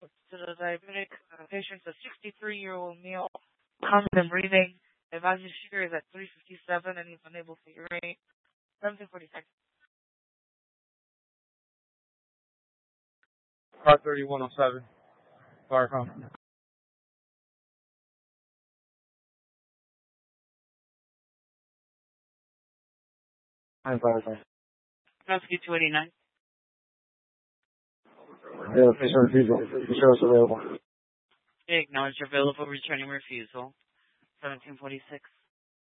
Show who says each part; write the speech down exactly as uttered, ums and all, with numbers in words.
Speaker 1: To the diabetic uh, patient's a sixty-three-year-old male, common and breathing. Advisory sugar is at three fifty-seven and he's unable to urate. seventeen forty-six.
Speaker 2: Car thirty-one oh seven. Firecom.
Speaker 3: I'm Firecom.
Speaker 1: Rescue two eighty-nine.
Speaker 3: Yeah, patient refusal. The sheriff's available.
Speaker 1: Acknowledge your available returning refusal. seventeen forty-six.